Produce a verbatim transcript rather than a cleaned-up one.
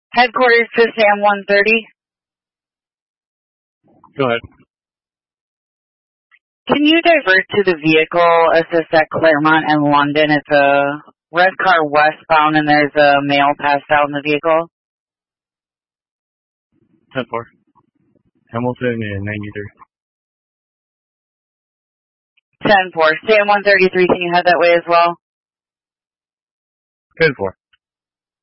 Headquarters to Sam one thirty. Go ahead. Can you divert to the vehicle assist at Claremont and London? It's a red car westbound and there's a male passed out in the vehicle. ten four. Hamilton and ninety-three. ten four. Sam one thirty-three, can you head that way as well? ten four.